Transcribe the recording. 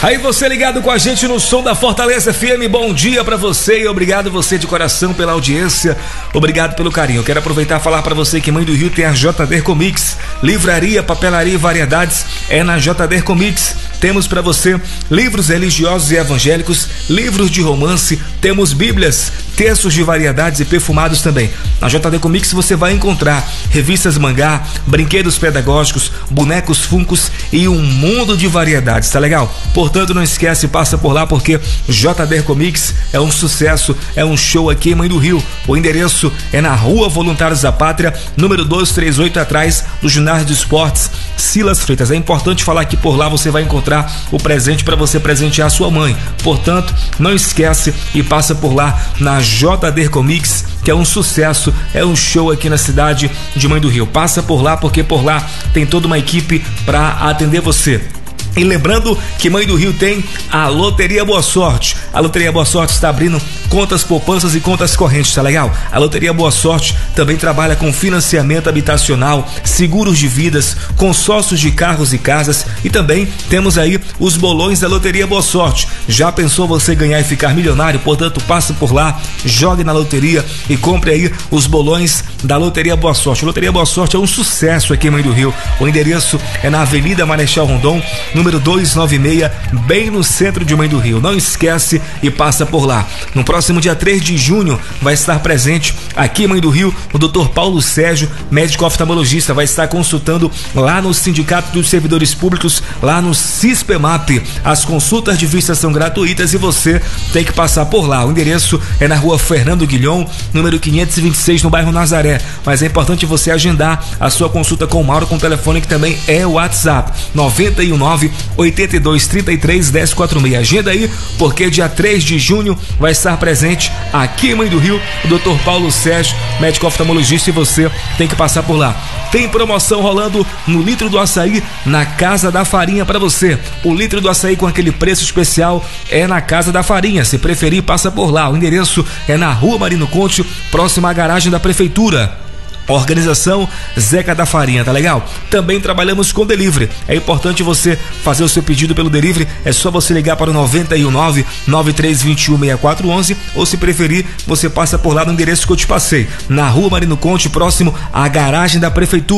Aí você ligado com a gente no som da Fortaleza FM, bom dia pra você e obrigado você de coração pela audiência, obrigado pelo carinho. Eu quero aproveitar e falar pra você que Mãe do Rio tem a JD Comics, livraria, papelaria e variedades é na JD Comics. Temos pra você livros religiosos e evangélicos, livros de romance, temos bíblias, textos de variedades e perfumados também. Na JD Comics você vai encontrar revistas mangá, brinquedos pedagógicos, bonecos Funkos e um mundo de variedades, tá legal? Portanto, não esquece, passa por lá porque JD Comics é um sucesso, é um show aqui em Mãe do Rio. O endereço é na Rua Voluntários da Pátria, número 238, atrás do Ginásio de Esportes Silas Freitas. É importante falar que por lá você vai encontrar o presente para você presentear a sua mãe. Portanto, não esquece e passa por lá na JD Comics, que é um sucesso, é um show aqui na cidade de Mãe do Rio. Passa por lá porque por lá tem toda uma equipe para atender você. E lembrando que Mãe do Rio tem a Loteria Boa Sorte. A Loteria Boa Sorte está abrindo contas poupanças e contas correntes, tá legal? A Loteria Boa Sorte também trabalha com financiamento habitacional, seguros de vidas, consórcios de carros e casas e também temos aí os bolões da Loteria Boa Sorte. Já pensou você ganhar e ficar milionário? Portanto, passe por lá, jogue na loteria e compre aí os bolões da Loteria Boa Sorte. A Loteria Boa Sorte é um sucesso aqui em Mãe do Rio. O endereço é na Avenida Marechal Rondon, número 296, bem no centro de Mãe do Rio. Não esquece e passa por lá. No próximo dia 3 de junho vai estar presente aqui em Mãe do Rio o Dr. Paulo Sérgio, médico oftalmologista, vai estar consultando lá no Sindicato dos Servidores Públicos, lá no CISPEMAP. As consultas de vista são gratuitas e você tem que passar por lá. O endereço é na Rua Fernando Guilhom, número 526, no bairro Nazaré. Mas é importante você agendar a sua consulta com o Mauro, com o telefone que também é o WhatsApp 919-8233-1046. Agenda aí, porque dia 3 de junho vai estar presente aqui em Mãe do Rio o Dr. Paulo Sérgio, médico oftalmologista, e você tem que passar por lá. Tem promoção rolando no litro do açaí na Casa da Farinha para você. O litro do açaí com aquele preço especial é na Casa da Farinha. Se preferir, passa por lá. O endereço é na Rua Marino Conte, próxima à garagem da Prefeitura. Organização Zeca da Farinha, tá legal? Também trabalhamos com delivery. É importante você fazer o seu pedido pelo delivery. É só você ligar para o 919-9321-6411 ou, se preferir, você passa por lá no endereço que eu te passei, na Rua Marino Conte, próximo à garagem da Prefeitura.